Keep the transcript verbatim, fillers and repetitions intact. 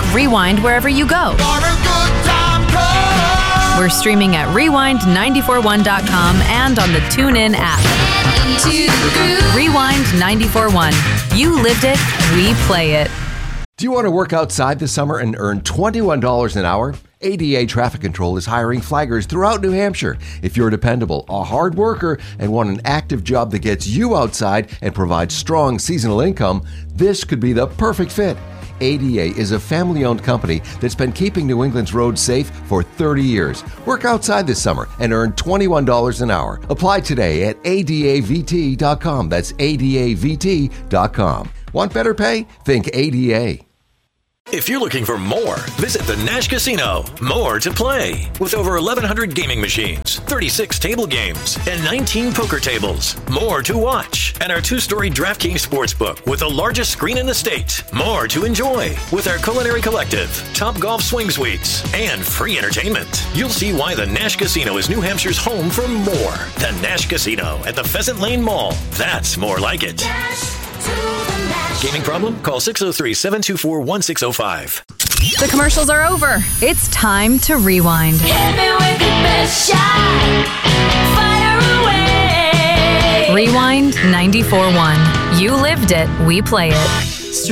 Rewind wherever you go. We're streaming at rewind nine four one dot com and on the TuneIn app. Rewind nine four one. You lived it, we play it. Do you want to work outside this summer and earn twenty-one dollars an hour? A D A Traffic Control is hiring flaggers throughout New Hampshire. If you're dependable, a hard worker, and want an active job that gets you outside and provides strong seasonal income, this could be the perfect fit. A D A is a family-owned company that's been keeping New England's roads safe for thirty years. Work outside this summer and earn twenty-one dollars an hour. Apply today at A D A V T dot com. That's A D A V T dot com. Want better pay? Think A D A. If you're looking for more, visit the Nash Casino. More to play. With over eleven hundred gaming machines, thirty-six table games, and nineteen poker tables. More to watch. And our two-story DraftKings Sportsbook with the largest screen in the state. More to enjoy. With our Culinary Collective, Top Golf Swing Suites, and free entertainment. You'll see why the Nash Casino is New Hampshire's home for more. The Nash Casino at the Pheasant Lane Mall. That's more like it. Gaming problem? Call six oh three, seven two four, one six oh five. The commercials are over. It's time to rewind. Hit me with your best shot. Fire away. Rewind ninety-four point one. You lived it, we play it.